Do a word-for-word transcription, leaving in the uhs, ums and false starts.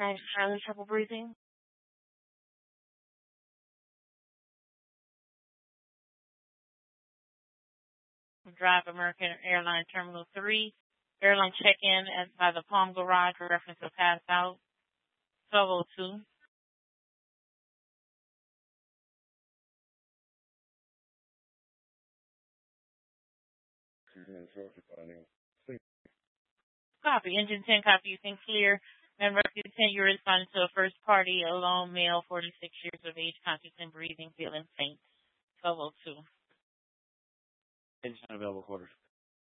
Nice. Having trouble breathing? Drive American Airlines Terminal three. Airline check-in at by the Palm Garage for reference to pass out. twelve oh two. Copy. Engine ten, copy. You think clear. Member ten, you're responding to a first party, a lone male, forty-six years of age, conscious and breathing, feeling faint. twelve oh two. Engine available quarters.